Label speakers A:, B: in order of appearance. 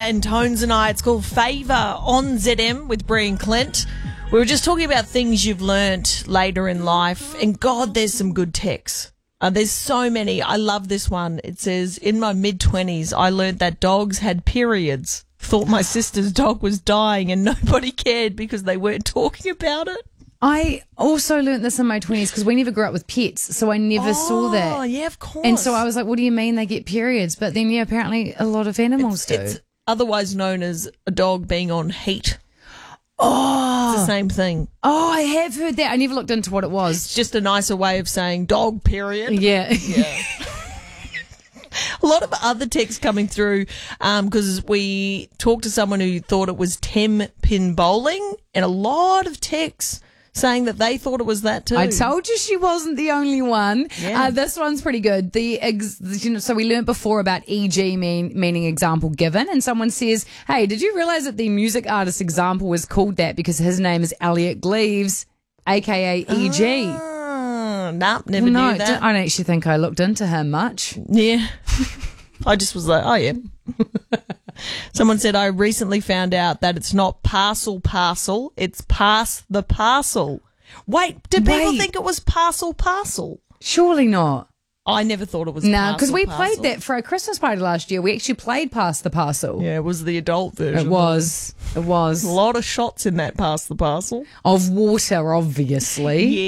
A: and Tones and I. It's called Favour on ZM with Brie and Clint. We were just talking about things you've learnt later in life, and God, there's some good texts. There's so many. I love this one. It says, in my mid-20s, I learnt that dogs had periods. Thought my sister's dog was dying and nobody cared because they weren't talking about it.
B: I also learnt this in my 20s because we never grew up with pets, so I never saw that.
A: Oh, yeah, of course.
B: And so I was like, what do you mean they get periods? But then, yeah, apparently a lot of animals do.
A: It's otherwise known as a dog being on heat.
B: Oh.
A: It's the same thing.
B: Oh, I have heard that. I never looked into what it was.
A: It's just a nicer way of saying dog period.
B: Yeah.
A: Yeah. A lot of other texts coming through because we talked to someone who thought it was 10-pin bowling, and a lot of texts saying that they thought it was that too.
B: I told you she wasn't the only one.
A: Yeah.
B: This one's pretty good. So we learned before about EG meaning example given, and someone says, hey, did you realise that the music artist example was called that because his name is Elliot Gleaves, aka EG?
A: Nah, never knew that.
B: I don't actually think I looked into him much.
A: Yeah. I just was like, oh, yeah. Someone said, I recently found out that it's not parcel, it's pass the parcel. Wait, did people think it was parcel?
B: Surely not.
A: I never thought it was
B: No, because we
A: parcel.
B: played that for our Christmas party last year. We actually played Pass the Parcel.
A: Yeah, it was the adult version.
B: It was.
A: A lot of shots in that Pass the Parcel.
B: Of water, obviously.
A: Yeah.